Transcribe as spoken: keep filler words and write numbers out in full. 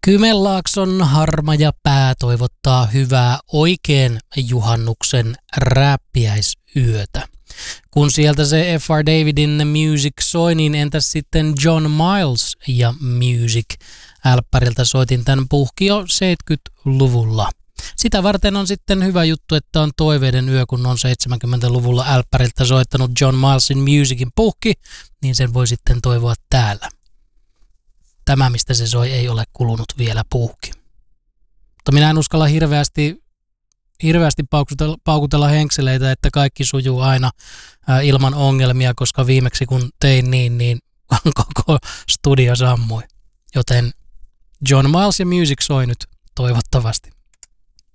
Kymenlaakson Harmaja Pää toivottaa hyvää oikein juhannuksen rääppiäisyötä. Kun sieltä se F R Davidin Music soi, niin entäs sitten John Miles ja Music? Älppäriltä soitin tämän puhki jo seitsemänkymmentäluvulla. Sitä varten on sitten hyvä juttu, että on toiveiden yö, kun on seitsemänkymmentäluvulla älppäriltä soittanut John Milesin Musicin puhki, niin sen voi sitten toivoa täällä. Tämä, mistä se soi, ei ole kulunut vielä puhki. Mutta minä en uskalla hirveästi, hirveästi paukutella, paukutella henkseleitä, että kaikki sujuu aina ää, ilman ongelmia, koska viimeksi kun tein niin, niin koko studio sammui. Joten John Miles ja Music soi nyt toivottavasti.